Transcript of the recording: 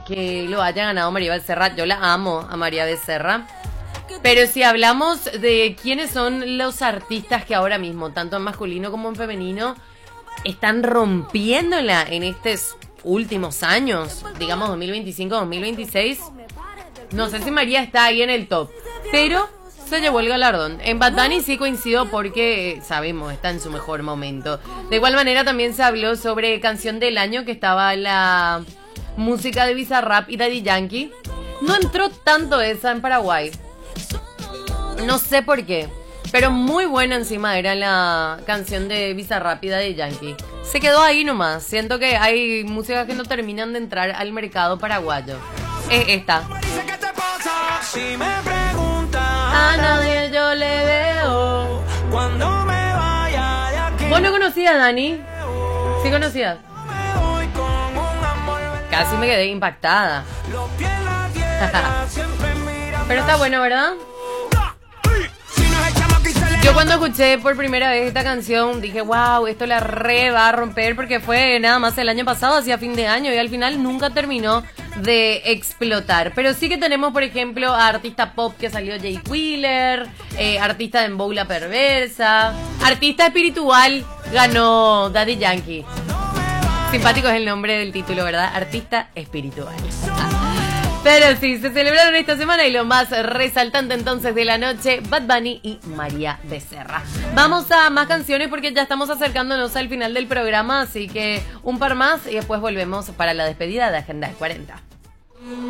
que lo haya ganado María Becerra. Yo la amo a María Becerra. Pero si hablamos de quiénes son los artistas que ahora mismo, tanto en masculino como en femenino, están rompiéndola en estos últimos años, digamos 2025-2026, no sé si María está ahí en el top, pero se llevó el galardón. En Bad Bunny sí coincido porque sabemos, está en su mejor momento. De igual manera también se habló sobre canción del año, que estaba la música de Bizarrap y Daddy Yankee. No entró tanto esa en Paraguay, no sé por qué, pero muy buena encima era la canción de Bizarrap y Daddy Yankee. Se quedó ahí nomás. Siento que hay músicas que no terminan de entrar al mercado paraguayo. Es esta. A nadie yo le veo. ¿Vos no conocías, Dani? ¿Sí conocías? Casi me quedé impactada. Pero está bueno, ¿verdad? Yo cuando escuché por primera vez esta canción dije, wow, esto la re va a romper, porque fue nada más el año pasado, hacia fin de año, y al final nunca terminó de explotar. Pero sí que tenemos, por ejemplo, a artista pop que salió Jay Wheeler, artista de Dembow La Perversa, artista espiritual ganó Daddy Yankee. Simpático es el nombre del título, ¿verdad? Artista espiritual. Pero sí, se celebraron esta semana y lo más resaltante entonces de la noche, Bad Bunny y María Becerra. Vamos a más canciones porque ya estamos acercándonos al final del programa, así que un par más y después volvemos para la despedida de Agenda 40.